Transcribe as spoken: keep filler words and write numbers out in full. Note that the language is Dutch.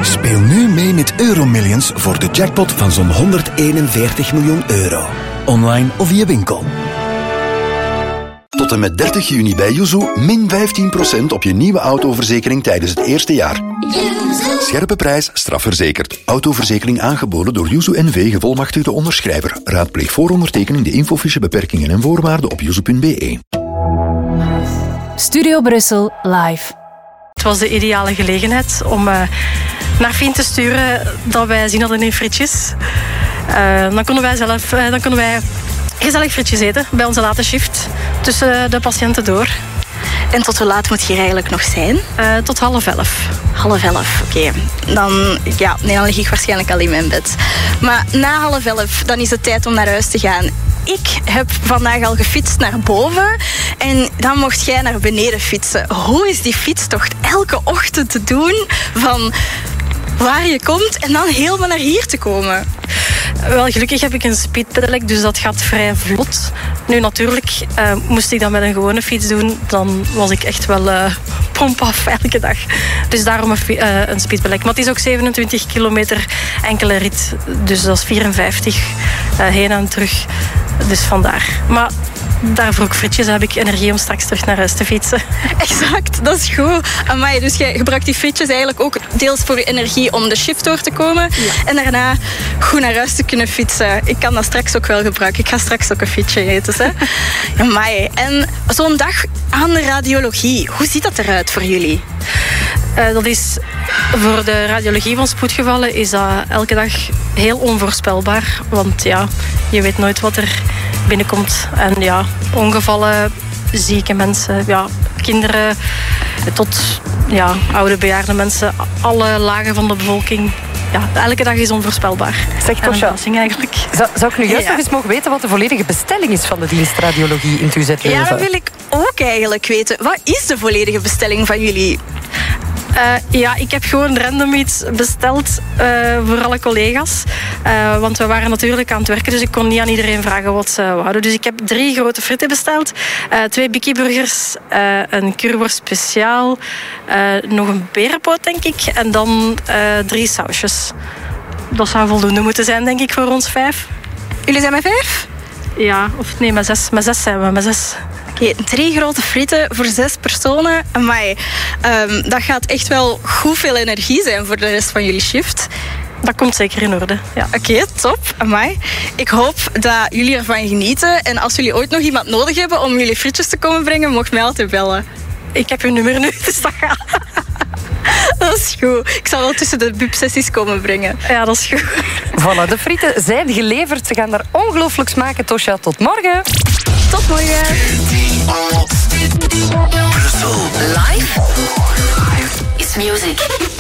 Speel nu mee met Euromillions voor de jackpot van zo'n honderdeenenveertig miljoen euro. Online of via winkel. Tot en met dertig juni bij Yuzu min vijftien procent op je nieuwe autoverzekering tijdens het eerste jaar. Scherpe prijs, strafverzekerd. Autoverzekering aangeboden door Yuzu N V, gevolmachtigde onderschrijver. Raadpleeg voor ondertekening de infofiche beperkingen en voorwaarden op yuzu punt b e. Studio Brussel live. Het was de ideale gelegenheid om uh, naar Fien te sturen dat wij zin hadden in frietjes. Uh, dan konden wij zelf... Uh, dan konden wij gezellig frietjes eten bij onze late shift tussen de patiënten door. En tot hoe laat moet je hier eigenlijk nog zijn? Uh, tot half elf. Half elf, oké. Okay. Dan, ja, nee, dan lig ik waarschijnlijk al in mijn bed. Maar na half elf, dan is het tijd om naar huis te gaan. Ik heb vandaag al gefietst naar boven en dan mocht jij naar beneden fietsen. Hoe is die fietstocht elke ochtend te doen van waar je komt en dan helemaal naar hier te komen? Wel, gelukkig heb ik een speedpedelec, dus dat gaat vrij vlot. Nu natuurlijk, uh, moest ik dat met een gewone fiets doen, dan was ik echt wel uh, pomp af elke dag. Dus daarom een, uh, een speedpedelec. Maar het is ook zevenentwintig kilometer enkele rit, dus dat is vierenvijftig uh, heen en terug. Dus vandaar. Maar daarvoor ook frietjes, heb ik energie om straks terug naar huis te fietsen. Exact, dat is goed. Amai, dus jij gebruikt die frietjes eigenlijk ook deels voor je energie om de shift door te komen. Ja. En daarna goed naar huis te kunnen fietsen. Ik kan dat straks ook wel gebruiken. Ik ga straks ook een fietsje eten. Hè? Amai. En zo'n dag aan de radiologie, hoe ziet dat eruit voor jullie? Uh, dat is voor de radiologie van spoedgevallen is dat elke dag heel onvoorspelbaar. Want ja, je weet nooit wat er binnenkomt. En ja, ongevallen, zieke mensen, ja, kinderen tot ja, oude bejaarde mensen, alle lagen van de bevolking. Ja, elke dag is onvoorspelbaar. Zeg, Tosja, eigenlijk. Zou, zou ik nu juist ja. nog eens mogen weten wat de volledige bestelling is van de dienst radiologie in het U Z Leuven? Ja, dat wil ik ook eigenlijk weten. Wat is de volledige bestelling van jullie? Uh, ja, ik heb gewoon random iets besteld uh, voor alle collega's. Uh, want we waren natuurlijk aan het werken, dus ik kon niet aan iedereen vragen wat ze wouden. Dus ik heb drie grote fritten besteld. Uh, twee bikkie-burgers, uh, een curryworst speciaal, uh, nog een berenpoot, denk ik. En dan uh, drie sausjes. Dat zou voldoende moeten zijn, denk ik, voor ons vijf. Jullie zijn met vijf? Ja, of nee, met zes. Met zes zijn we, met zes. Oké, okay, drie grote frieten voor zes personen. Amai, um, dat gaat echt wel goed veel energie zijn voor de rest van jullie shift. Dat komt zeker in orde. Ja. Oké, okay, top. Amai. Ik hoop dat jullie ervan genieten. En als jullie ooit nog iemand nodig hebben om jullie frietjes te komen brengen, mocht mij altijd bellen. Ik heb uw nummer nu, dus dat gaat. Dat is goed. Ik zal wel tussen de B U P-sessies komen brengen. Ja, dat is goed. Voilà, de frieten zijn geleverd. Ze gaan daar ongelooflijk smaken. Tosja, tot morgen. Tot morgen. Live is music.